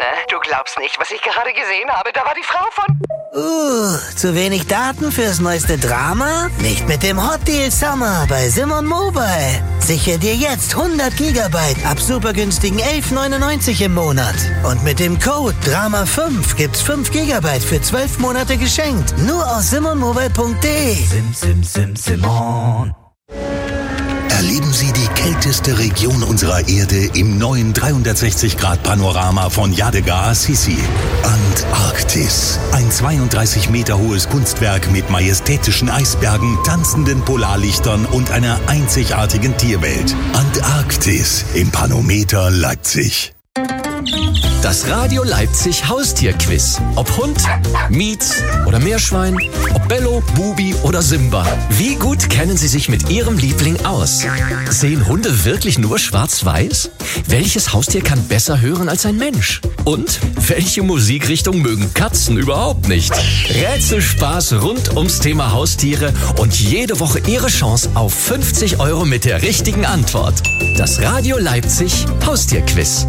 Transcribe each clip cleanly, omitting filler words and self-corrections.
Du glaubst nicht, was ich gerade gesehen habe. Da war die Frau von... Zu wenig Daten fürs neueste Drama? Nicht mit dem Hot Deal Summer bei Simon Mobile. Sichere dir jetzt 100 Gigabyte ab super günstigen 11,99 im Monat. Und mit dem Code DRAMA5 gibt's 5 Gigabyte für 12 Monate geschenkt. Nur aus simonmobile.de. Simon. Erleben Sie die kälteste Region unserer Erde im neuen 360-Grad-Panorama von Yadega Assisi. Antarktis. Ein 32 Meter hohes Kunstwerk mit majestätischen Eisbergen, tanzenden Polarlichtern und einer einzigartigen Tierwelt. Antarktis im Panometer Leipzig. Das Radio Leipzig Haustierquiz. Ob Hund, Mietz oder Meerschwein, ob Bello, Bubi oder Simba. Wie gut kennen Sie sich mit Ihrem Liebling aus? Sehen Hunde wirklich nur schwarz-weiß? Welches Haustier kann besser hören als ein Mensch? Und welche Musikrichtung mögen Katzen überhaupt nicht? Rätselspaß rund ums Thema Haustiere und jede Woche Ihre Chance auf 50 € mit der richtigen Antwort. Das Radio Leipzig Haustierquiz.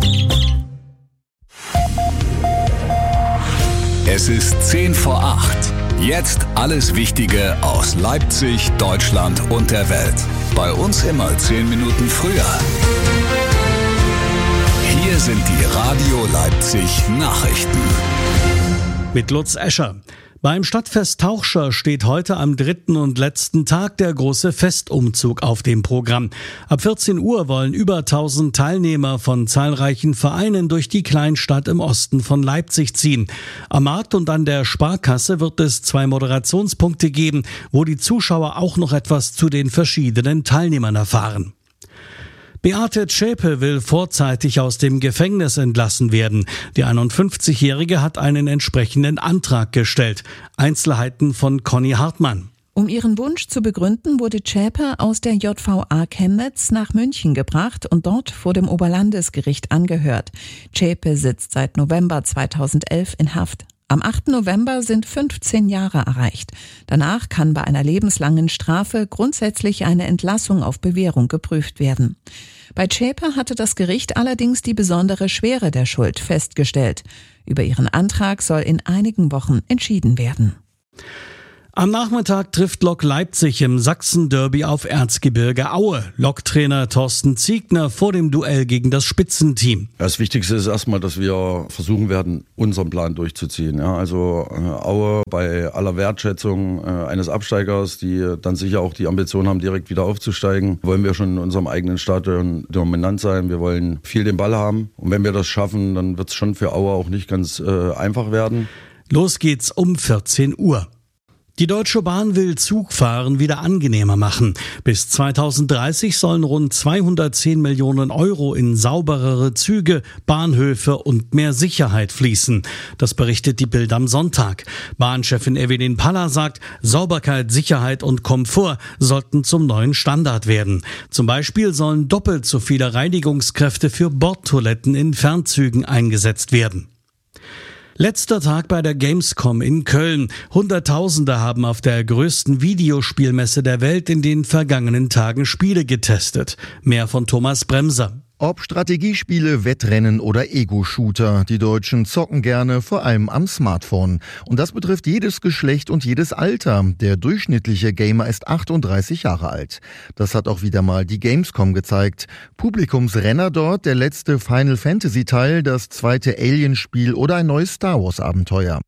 Es ist 7:50. Jetzt alles Wichtige aus Leipzig, Deutschland und der Welt. Bei uns immer 10 Minuten früher. Hier sind die Radio Leipzig Nachrichten. Mit Lutz Escher. Beim Stadtfest Tauchscher steht heute am 3. und letzten Tag der große Festumzug auf dem Programm. Ab 14 Uhr wollen über 1000 Teilnehmer von zahlreichen Vereinen durch die Kleinstadt im Osten von Leipzig ziehen. Am Markt und an der Sparkasse wird es 2 Moderationspunkte geben, wo die Zuschauer auch noch etwas zu den verschiedenen Teilnehmern erfahren. Beate Zschäpe will vorzeitig aus dem Gefängnis entlassen werden. Die 51-Jährige hat einen entsprechenden Antrag gestellt. Einzelheiten von Conny Hartmann. Um ihren Wunsch zu begründen, wurde Zschäpe aus der JVA Chemnitz nach München gebracht und dort vor dem Oberlandesgericht angehört. Zschäpe sitzt seit November 2011 in Haft. Am 8. November sind 15 Jahre erreicht. Danach kann bei einer lebenslangen Strafe grundsätzlich eine Entlassung auf Bewährung geprüft werden. Bei Zschäpe hatte das Gericht allerdings die besondere Schwere der Schuld festgestellt. Über ihren Antrag soll in einigen Wochen entschieden werden. Am Nachmittag trifft Lok Leipzig im Sachsen-Derby auf Erzgebirge Aue. Loktrainer Thorsten Ziegner vor dem Duell gegen das Spitzenteam. Das Wichtigste ist erstmal, dass wir versuchen werden, unseren Plan durchzuziehen. Ja, also Aue bei aller Wertschätzung eines Absteigers, die dann sicher auch die Ambition haben, direkt wieder aufzusteigen, wollen wir schon in unserem eigenen Stadion dominant sein. Wir wollen viel den Ball haben. Und wenn wir das schaffen, dann wird es schon für Aue auch nicht ganz einfach werden. Los geht's um 14 Uhr. Die Deutsche Bahn will Zugfahren wieder angenehmer machen. Bis 2030 sollen rund 210 Millionen € in sauberere Züge, Bahnhöfe und mehr Sicherheit fließen. Das berichtet die Bild am Sonntag. Bahnchefin Evelyn Paller sagt, Sauberkeit, Sicherheit und Komfort sollten zum neuen Standard werden. Zum Beispiel sollen doppelt so viele Reinigungskräfte für Bordtoiletten in Fernzügen eingesetzt werden. Letzter Tag bei der Gamescom in Köln. Hunderttausende haben auf der größten Videospielmesse der Welt in den vergangenen Tagen Spiele getestet. Mehr von Thomas Bremser. Ob Strategiespiele, Wettrennen oder Ego-Shooter, die Deutschen zocken gerne, vor allem am Smartphone. Und das betrifft jedes Geschlecht und jedes Alter. Der durchschnittliche Gamer ist 38 Jahre alt. Das hat auch wieder mal die Gamescom gezeigt. Publikumsrenner dort, der letzte Final Fantasy Teil, das zweite Alien-Spiel oder ein neues Star Wars Abenteuer.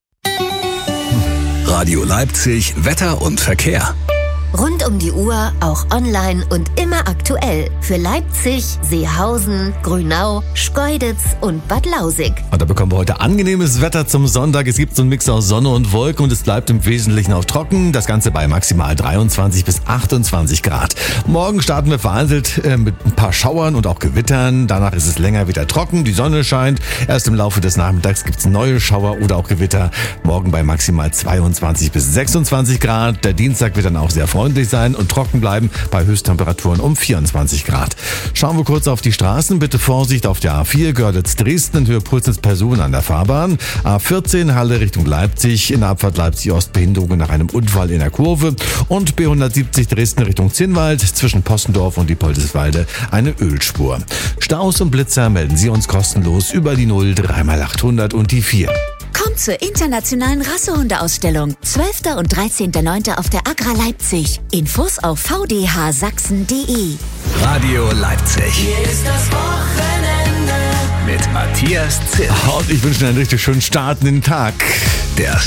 Radio Leipzig, Wetter und Verkehr. Rund um die Uhr, auch online und immer aktuell. Für Leipzig, Seehausen, Grünau, Schkeuditz und Bad Lausig. Und da bekommen wir heute angenehmes Wetter zum Sonntag. Es gibt so einen Mix aus Sonne und Wolken und es bleibt im Wesentlichen auch trocken. Das Ganze bei maximal 23 bis 28 Grad. Morgen starten wir vereinzelt mit ein paar Schauern und auch Gewittern. Danach ist es länger wieder trocken, die Sonne scheint. Erst im Laufe des Nachmittags gibt es neue Schauer oder auch Gewitter. Morgen bei maximal 22 bis 26 Grad. Der Dienstag wird dann auch sehr freundlich. freundlich sein und trocken bleiben bei Höchsttemperaturen um 24 Grad. Schauen wir kurz auf die Straßen. Bitte Vorsicht auf der A4 Görlitz-Dresden in Höhe Pulsnitz-Person an der Fahrbahn. A14 Halle Richtung Leipzig, in der Abfahrt Leipzig-Ost Behinderungen nach einem Unfall in der Kurve. Und B170 Dresden Richtung Zinnwald zwischen Possendorf und Diepoldeswalde eine Ölspur. Staus und Blitzer melden Sie uns kostenlos über die 0 3x800 und die 4. Kommt zur internationalen Rassehundeausstellung 12. und 13.09. auf der Agra Leipzig. Infos auf vdhsachsen.de. Radio Leipzig. Hier ist das Wochenende mit Matthias Ziff. Und ich wünsche Ihnen einen richtig schönen Start in den Tag. Der